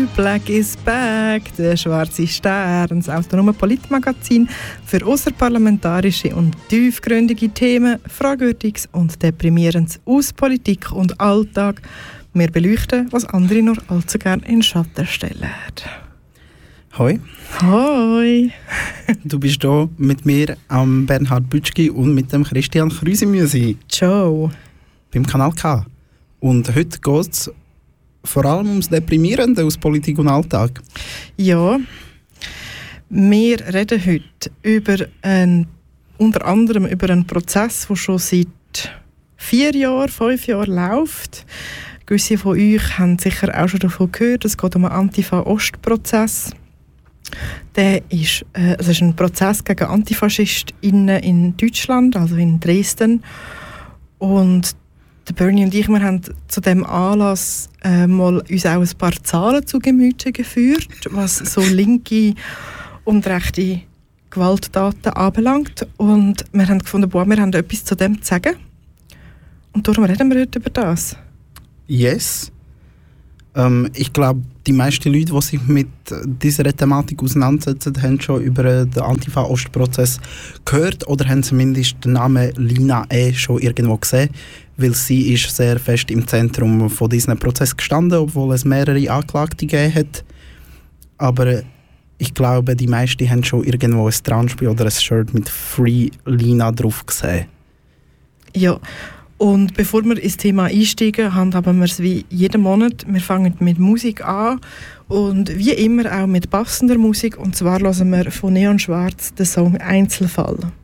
Black is back, der schwarze Stern, das autonome Politmagazin für außerparlamentarische und tiefgründige Themen, Fragwürdiges und Deprimierendes aus Politik und Alltag. Wir beleuchten, was andere nur allzu gern in Schatten stellen. Hoi. Hoi. Du bist hier mit mir, am Bernhard Bütschki und mit dem Christian Krüsimüsi. Ciao. Beim Kanal K. Und heute geht es vor allem ums Deprimierende aus Politik und Alltag. Ja, wir reden heute unter anderem über einen Prozess, der schon seit 4 Jahren, 5 Jahren läuft. Gewisse von euch haben sicher auch schon davon gehört, es geht um einen Antifa-Ost-Prozess. Es ist ein Prozess gegen AntifaschistInnen in Deutschland, also in Dresden. Und der Bernie und ich, wir haben zu diesem Anlass mal uns auch ein paar Zahlen zu Gemüte geführt, was so linke und rechte Gewalttaten anbelangt. Und wir haben gefunden, wir haben etwas zu dem zu sagen. Und darum reden wir heute über das. Yes. Ich glaube, die meisten Leute, die sich mit dieser Thematik auseinandersetzen, haben schon über den Antifa-Ost-Prozess gehört oder haben zumindest den Namen Lina E. schon irgendwo gesehen, weil sie ist sehr fest im Zentrum von diesem Prozess gestanden, obwohl es mehrere Anklagte gegeben hat. Aber ich glaube, die meisten haben schon irgendwo ein Transspiel oder ein Shirt mit Free Lina drauf gesehen. Ja. Und bevor wir ins Thema einsteigen, handhaben wir es wie jeden Monat. Wir fangen mit Musik an und wie immer auch mit passender Musik. Und zwar hören wir von Neon Schwarz den Song «Einzelfall».